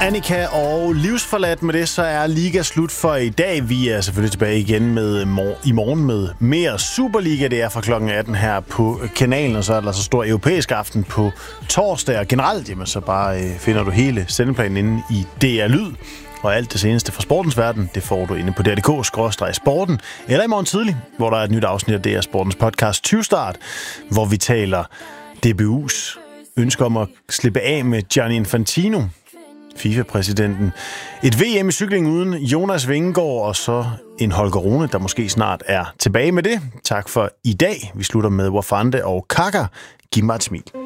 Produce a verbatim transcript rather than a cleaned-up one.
Annika og livsforladt. Med det, så er Liga slut for i dag. Vi er selvfølgelig tilbage igen med mor- i morgen med mere Superliga. Det er fra klokken atten her på kanalen, og så er der så stor europæisk aften på torsdag. Og generelt, jamen, så bare øh, finder du hele sendeplanen inde i D R Lyd. Og alt det seneste fra sportens verden, det får du inde på D R punktum D K skråstreg sporten. Eller i morgen tidlig, hvor der er et nyt afsnit af D R Sportens podcast tyve Start, hvor vi taler D B U's ønske om at slippe af med Gianni Infantino, FIFA-præsidenten. Et V M i cykling uden Jonas Vingegaard, og så en Holger Rune, der måske snart er tilbage med det. Tak for i dag. Vi slutter med Wafande og Kaka. Giv mig et smil.